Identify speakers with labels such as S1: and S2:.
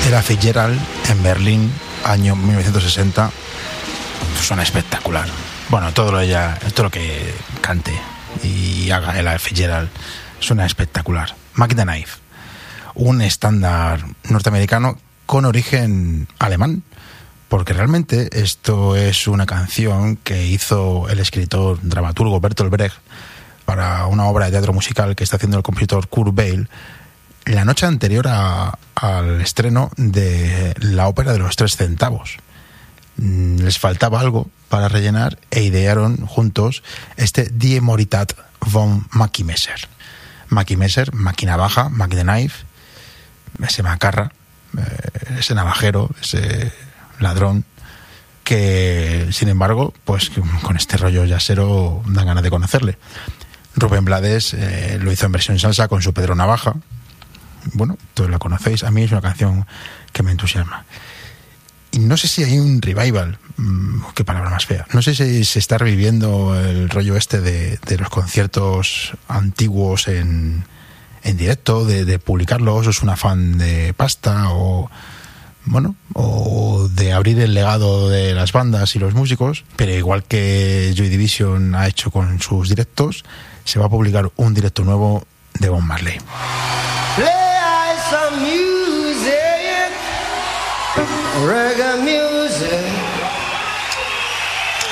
S1: Ella Fitzgerald en Berlín, año 1960, suena espectacular. Bueno, todo lo que cante y haga Ella Fitzgerald suena espectacular. Mac the Knife, un estándar norteamericano con origen alemán, porque realmente esto es una canción que hizo el escritor dramaturgo Bertolt Brecht para una obra de teatro musical que está haciendo el compositor Kurt Weill la noche anterior al estreno de la ópera de los 3 centavos. Les faltaba algo para rellenar e idearon juntos este Die Moritat von Mackie Messer. Mackie Messer, máquina baja, Mac the Knife, ese macarra, ese navajero, ese ladrón, que sin embargo, pues con este rollo jazzero dan ganas de conocerle. Rubén Blades lo hizo en versión salsa con su Pedro Navaja. Bueno, todos la conocéis. A mí es una canción que me entusiasma. Y no sé si hay un revival, qué palabra más fea. No sé si se está reviviendo el rollo este de los conciertos antiguos en directo, de publicarlos, o es un afán de pasta, o de abrir el legado de las bandas y los músicos. Pero igual que Joy Division ha hecho con sus directos, se va a publicar un directo nuevo de Bob Marley.
S2: Some music, reggae music.